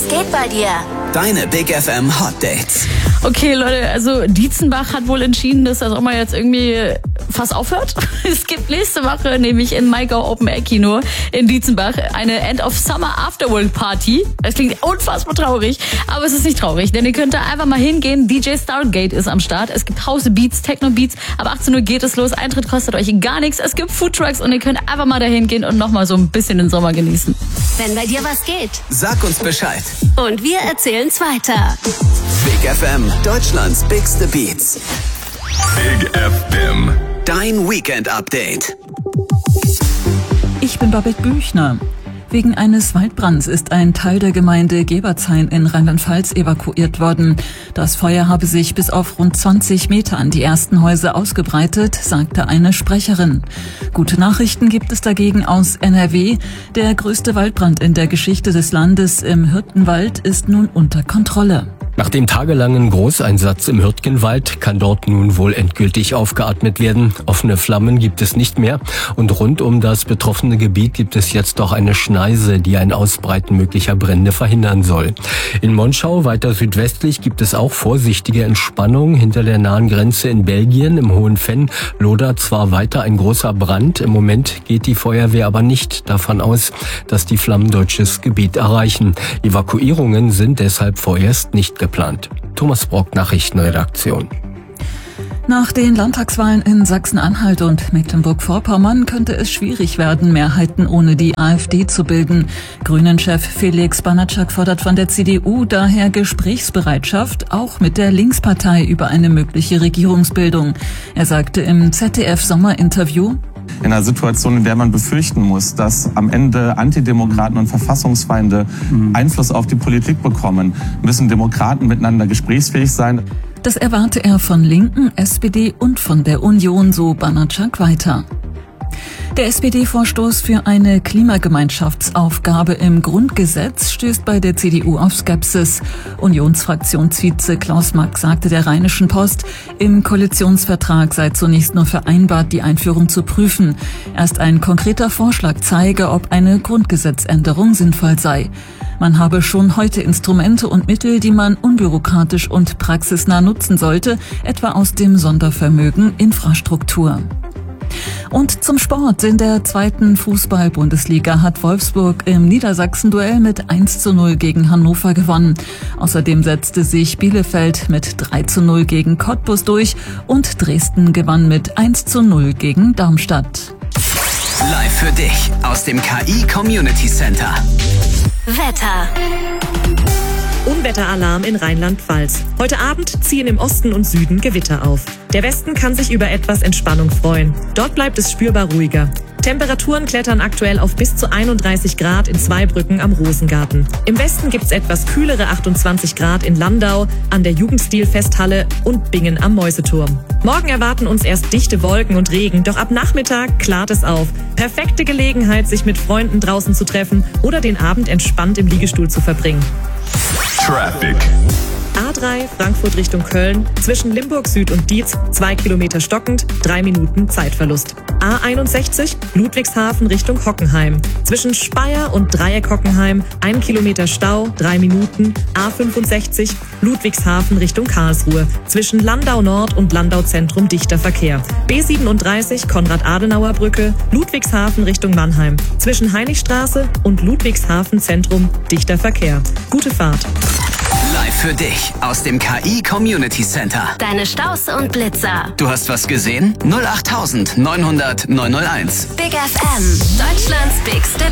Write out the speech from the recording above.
geht bei dir? Deine Big FM Hot Dates. Okay, Leute, also Dietzenbach hat wohl entschieden, dass das auch mal jetzt irgendwie fast aufhört. Es gibt nächste Woche nämlich im Maigau Open Air Kino in Dietzenbach eine End of Summer Afterworld Party. Das klingt unfassbar traurig, aber es ist nicht traurig, denn ihr könnt da einfach mal hingehen. DJ Stargate ist am Start. Es gibt House Beats, Techno Beats. Ab 18 Uhr geht es los. Eintritt kostet euch gar nichts. Es gibt Foodtrucks und ihr könnt einfach mal dahin gehen und nochmal so ein bisschen den Sommer genießen. Wenn bei dir was geht. Sag uns Bescheid. Und wir erzählen's weiter. Big FM, Deutschlands bigste Beats. Big FM. Dein Weekend-Update. Ich bin Babette Büchner. Wegen eines Waldbrands ist ein Teil der Gemeinde Gebertshain in Rheinland-Pfalz evakuiert worden. Das Feuer habe sich bis auf rund 20 Meter an die ersten Häuser ausgebreitet, sagte eine Sprecherin. Gute Nachrichten gibt es dagegen aus NRW. Der größte Waldbrand in der Geschichte des Landes im Hürtgenwald ist nun unter Kontrolle. Nach dem tagelangen Großeinsatz im Hürtgenwald kann dort nun wohl endgültig aufgeatmet werden. Offene Flammen gibt es nicht mehr und rund um das betroffene Gebiet gibt es jetzt auch eine Schneise, die ein Ausbreiten möglicher Brände verhindern soll. In Monschau, weiter südwestlich, gibt es auch vorsichtige Entspannung. Hinter der nahen Grenze in Belgien, im Hohen Venn, lodert zwar weiter ein großer Brand. Im Moment geht die Feuerwehr aber nicht davon aus, dass die Flammen deutsches Gebiet erreichen. Evakuierungen sind deshalb vorerst nicht geplant. Thomas Brock, Nachrichtenredaktion. Nach den Landtagswahlen in Sachsen-Anhalt und Mecklenburg-Vorpommern könnte es schwierig werden, Mehrheiten ohne die AfD zu bilden. Grünen-Chef Felix Banatschak fordert von der CDU daher Gesprächsbereitschaft, auch mit der Linkspartei über eine mögliche Regierungsbildung. Er sagte im ZDF-Sommerinterview: In einer Situation, in der man befürchten muss, dass am Ende Antidemokraten und Verfassungsfeinde Einfluss auf die Politik bekommen, müssen Demokraten miteinander gesprächsfähig sein. Das erwarte er von Linken, SPD und von der Union, so Banatschak weiter. Der SPD-Vorstoß für eine Klimagemeinschaftsaufgabe im Grundgesetz stößt bei der CDU auf Skepsis. Unionsfraktionsvize Klaus Mack sagte der Rheinischen Post, im Koalitionsvertrag sei zunächst nur vereinbart, die Einführung zu prüfen. Erst ein konkreter Vorschlag zeige, ob eine Grundgesetzänderung sinnvoll sei. Man habe schon heute Instrumente und Mittel, die man unbürokratisch und praxisnah nutzen sollte, etwa aus dem Sondervermögen Infrastruktur. Und zum Sport. In der 2. Fußball-Bundesliga hat Wolfsburg im Niedersachsen-Duell mit 1:0 gegen Hannover gewonnen. Außerdem setzte sich Bielefeld mit 3:0 gegen Cottbus durch und Dresden gewann mit 1:0 gegen Darmstadt. Live für dich aus dem KI Community Center. Wetter. Unwetteralarm in Rheinland-Pfalz. Heute Abend ziehen im Osten und Süden Gewitter auf. Der Westen kann sich über etwas Entspannung freuen. Dort bleibt es spürbar ruhiger. Temperaturen klettern aktuell auf bis zu 31 Grad in Zweibrücken am Rosengarten. Im Westen gibt's etwas kühlere 28 Grad in Landau, an der Jugendstilfesthalle und Bingen am Mäuseturm. Morgen erwarten uns erst dichte Wolken und Regen, doch ab Nachmittag klart es auf. Perfekte Gelegenheit, sich mit Freunden draußen zu treffen oder den Abend entspannt im Liegestuhl zu verbringen. Traffic. A3 Frankfurt Richtung Köln, zwischen Limburg Süd und Dietz 2 Kilometer stockend, 3 Minuten Zeitverlust. A61 Ludwigshafen Richtung Hockenheim, zwischen Speyer und Dreieck Hockenheim 1 Kilometer Stau, 3 Minuten. A65 Ludwigshafen Richtung Karlsruhe, zwischen Landau Nord und Landau Zentrum dichter Verkehr. B37 Konrad-Adenauer-Brücke, Ludwigshafen Richtung Mannheim, zwischen Heinrichstraße und Ludwigshafen Zentrum dichter Verkehr. Gute Fahrt. Live für dich aus dem KI Community Center. Deine Staus und Blitzer. Du hast was gesehen? 08900 901. Big FM. Deutschlands bigste